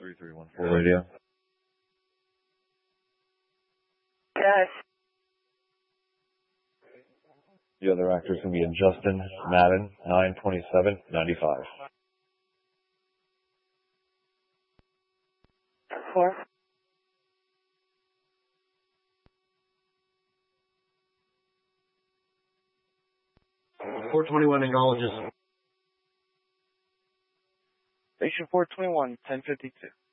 3314 radio. Yes. The other actor is going to be Justin Madden, 92795. 4. .421 acknowledges. Station 421, 1052.